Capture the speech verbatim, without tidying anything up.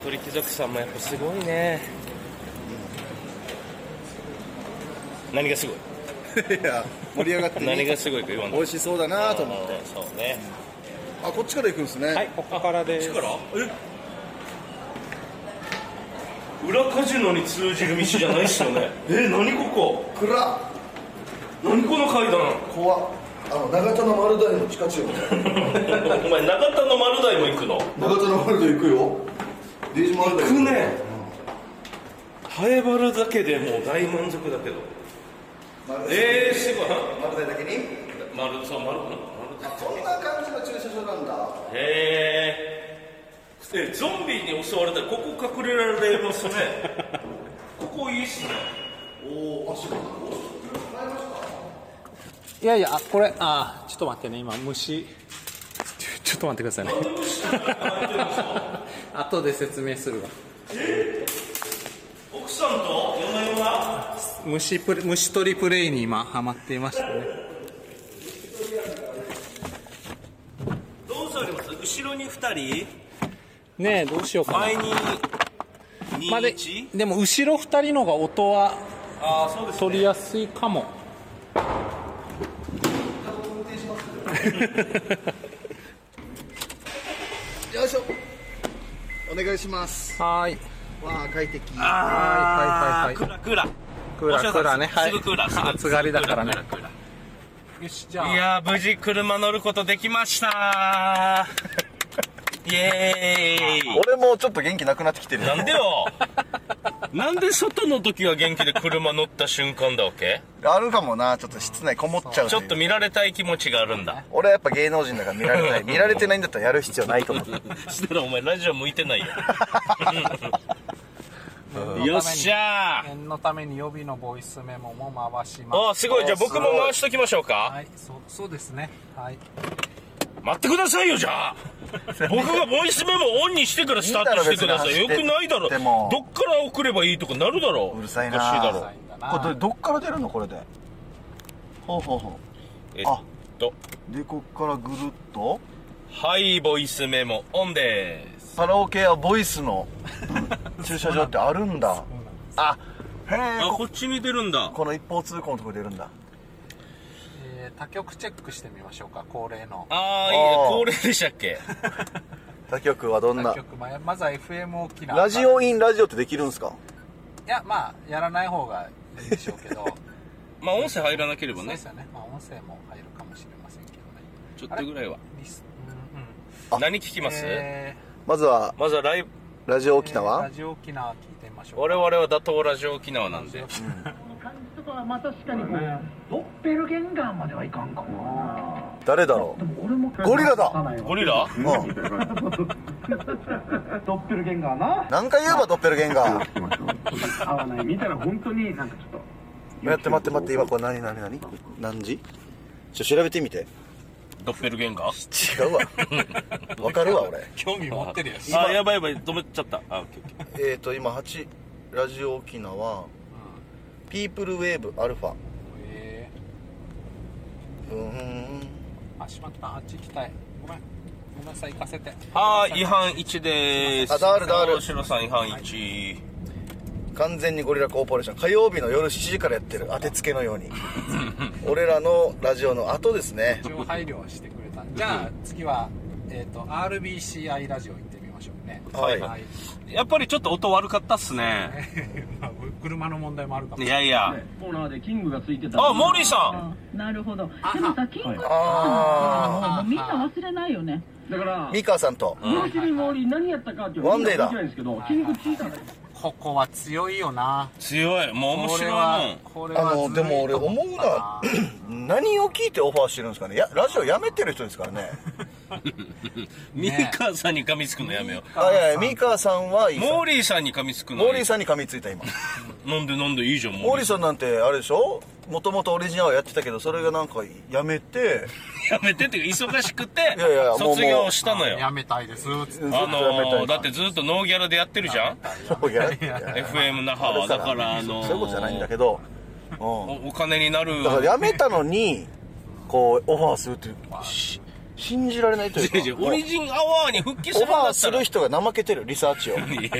鳥貴族さんもやっぱすごいね。何がすごいいや盛り上がって何がすごいか言わん美味しそうだなと思って。 そうね。 あ、こっちから行くんですね。 はい、ここからです。 こっちからえ裏カジノに通じる道じゃないっすよねえ、何ここ暗っ。 何この階段怖っ。あの長田の丸台の地下地よお前長田の丸台も行くの長田の丸台行くよ。デイジ丸台行くね。ハエバルだけでもう大満足だけど。えー、すごい。 丸台だけに丸、そう、丸、丸。 こんな感じの駐車場なんだ。 へー。え、ゾンビに襲われたらここ隠れられますねここいいっすね。 おお、あ、そう。 いやいや、これ、あ、ちょっと待ってね、今、虫。ちょっと待ってくださいね。後で説明するわ。 えー、奥さんと夜な夜な虫プレ、虫取りプレイに今、ハマっていましたね。 どうされます後ろにふたりねえ、どうしようかな。 前にまあ、でにいち、 でも、後ろ二人のが音はあーそうですね取りやすいかも。 よいしょ。お願いします。 はーい。 わあ、快適。 あはいはいはいはい。 クーラークーラークーラークーラーね。はい。 すぐクーラーすぐ暑がりだからね。 クーラークーラーよし、じゃあ。 いやー無事車乗ることできましたイエーイ。 俺もちょっと元気なくなってきてる。 なんでよなんで外の時は元気で車乗った瞬間だわけあるかもな。ちょっと室内こもっちゃう。 ちょっと見られたい気持ちがあるんだ俺はやっぱ芸能人だから見られたい。見られてないんだったらやる必要ないと思ってしたらお前ラジオ向いてないよよっしゃー。 念のために予備のボイスメモも回します。 ああすごい。じゃあ僕も回しときましょうか。 はい、そう、そうですね。はい。 待ってくださいよ。じゃあ僕がボイスメモオンにしてからスタートしてください。よくないだろ。どっから送ればいいとかなるだろう。 うるさいな。 おかしいだろ。 これどっから出るのこれで。ほうほうほう。 えっとでこっからぐるっと。 はいボイスメモオンです。 カラオケやボイスの駐車場ってあるんだ。あ、へえ。 あ、こっちに出るんだ。 この一方通行のところ出るんだ。 えー、他局チェックしてみましょうか。恒例の。 ああいいね。恒例でしたっけ他局はどんな。 他局、まあ、まずは エフエム 沖縄。 ラジオインラジオってできるんですか。 いや、まあやらない方がいいでしょうけどまあ音声入らなければね。 そうですよね。まあ音声も入るかもしれませんけどね。 ちょっとぐらいは。 リスうんうん、何聞きます、 えまずはまずはライブラジオ沖縄、 えー、ラジオ沖縄聞いてみましょう。 我々は打倒ラジオ沖縄なんで、うん、 感じとかはまあ確かにこうドッペルゲンガーまではいかんかもな。 誰だろう。ゴリラだ。 ゴリラ、 うん、 ドッペルゲンガーな。 何回言えばドッペルゲンガー合わない見たら本当になんかちょっと待って待って待って。今これ何何何何時ちょ調べてみて。 ドッペルゲンガー違うわわかるわ俺。 興味持ってるやつ。 あやばいやばい止めちゃった。あオッケーオッケー。 えーと今はちラジオ沖縄、うん、ピープルウェーブアルファ。 えー、うーんあしまった。あっち行きたい。ごめんごめんなさい。行かせて。 はーい違反いちでーす。 あだるだる。 シロさん違反いち、 完全にゴリラコーポレーション火曜日の夜しちじからやってる当てつけのように俺らのラジオの後ですね。 一応配慮はしてくれた。じゃあ次は、えー、と アールビーシーアイ ラジオ行ってみましょうね。 はい、 はい、 やっぱりちょっと音悪かったっすねまあ、車の問題もあるかもしいれない。 やいやコーナーでキングがついてた。 あモーリーさん。なるほど。でもさ、キングカあーもうみんな忘れないよね。 だからミカさんともう一人モーリー何やったかっていうワンデーだんですけど、キング聞いたらここは強いよな。 強い。もう面白いもん。 これはあのでも俺思うのは何を聞いてオファーしてるんですかね。やラジオやめてる人ですからねミーカーさんに噛みつくのやめよう。 あいやいやミカさんはいい。 モーリーさんに噛みつくの。 モーリーさんに噛みついた今なんでなんでいいじゃん。 モーリーさんなんてあれでしょ。もともとオリジナルやってたけどそれがなんかやめてやめてっていうか忙しくていやいや卒業したのよ。 やめたいですつって。 あのー、だってずっとノーギャラでやってるじゃんそうやエフエム 那覇は。だからあのー、 そういうことじゃないんだけど、うん、 お, お金になる。 だからやめたのにこうオファーするっていう信じられないというか。 オリジンアワーに復帰するんだったら。 オファーする人が怠けてる、リサーチを。